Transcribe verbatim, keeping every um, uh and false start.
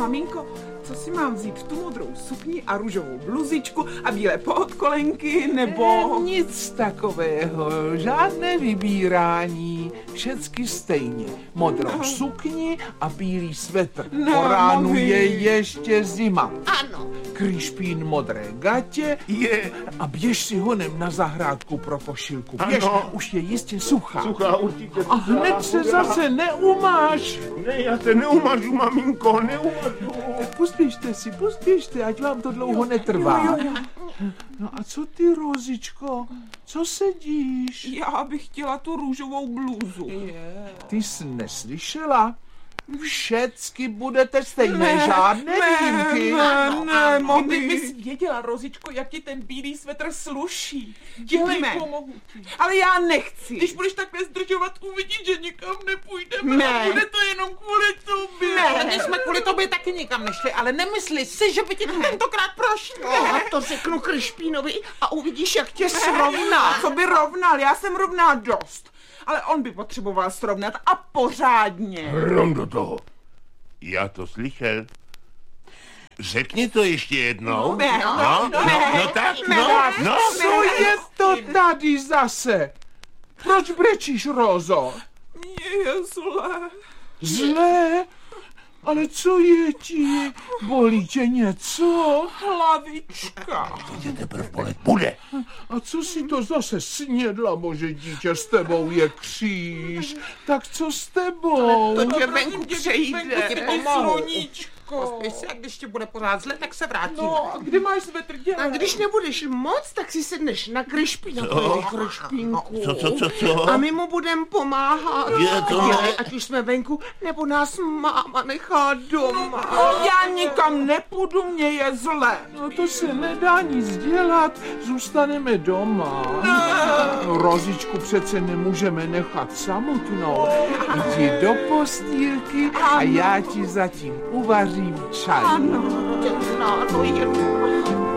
Maminko, co si mám vzít? Tu modrou sukni a růžovou bluzičku a bílé podkolenky, nebo... E, nic takového, žádné vybírání, všecky stejně. Modrou sukni a bílý svetr. No, Po ránu mami. je ještě zima. Ano. Kryšpín modré gatě je a běž si honem na zahrádku pro pošilku. Běž, Ano. už je jistě suchá. Suchá určitě. A hned se zase neumáš. Ne, já se neumažu, maminko, neumažu. Pospěšte si, pospěšte, ať vám to dlouho netrvá. No a co ty, Rozičko? Co sedíš? Já bych chtěla tu růžovou blůzu. Ty jsi neslyšela? Všecky budete stejné, žádné výjimky. Ne, ne, mami. Kdyby jsi věděla, Rozičko, jak ti ten bílý svetr sluší. Dělejme. Pomohu ti. Ale já nechci. Když budeš takhle zdržovat, uvidíš, že nikam nepůjdeme. Ne. A bude to jenom kvůli tobě. Ne. My jsme kvůli tobě taky nikam nešli, ale nemysli si, že by ti to tentokrát prošlo. A to řeknu Kryšpínovi a uvidíš, jak tě srovná. Co by rovnal? Já jsem rovná dost. Ale on by potřeboval srovnat a pořádně. Hrom do toho. Já to slyšel. Řekni to ještě jednou. Ne, no, no, no, ne, no tak, ne, no, ne, no. Co je to tady zase? Proč brečíš, Rozo? Mně je zlé. Zlé? Ale co je ti? Bolí tě něco? Hlavička. Tě teprve bolet bude. A co si to zase snědla, bože dítě, s tebou je kříž? Tak co s tebou? To tě venku přejde. Ti sluníčko. Pospěš se, a když ti bude pořád zle, tak se vrátíme. No, a kdy máš svetr dělat? A když nebudeš moc, tak si sedneš na Kryšpínovi, Kryšpínku. Co, co, co, co? A my mu budem pomáhat. Je to Dělej, ne. ať už jsme venku, nebo nás máma nechá doma. Já nikam nepůjdu, mě je zle. No to se nedá nic dělat, zůstaneme doma. No, Rozičku přece nemůžeme nechat samotnou. Jdi do postýlky a já ti zatím uvařím čaj. Ano, dělá to jedna.